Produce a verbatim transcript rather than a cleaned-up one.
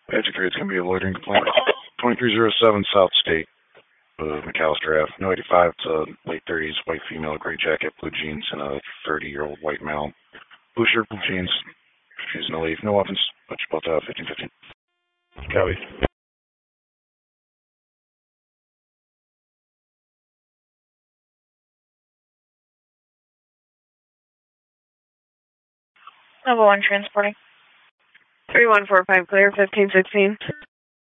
Magic three, it's going to be a loitering complaint. twenty-three oh seven South State, uh, McAllister Ave. No eighty-five, it's a late thirties, white female, gray jacket, blue jeans, and a thirty-year-old white male. Blue shirt, blue jeans. She's in the leave. No weapons. But you both have fifteen fifteen. Copy. Level one transporting. three one four five clear, fifteen sixteen.